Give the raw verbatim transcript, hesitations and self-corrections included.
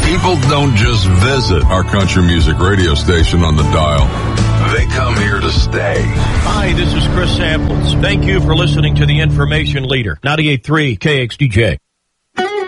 People don't just visit our country music radio station on the dial. They come here to stay. Hi, this is Chris Samples. Thank you for listening to the Information Leader, ninety-eight point three K X D J.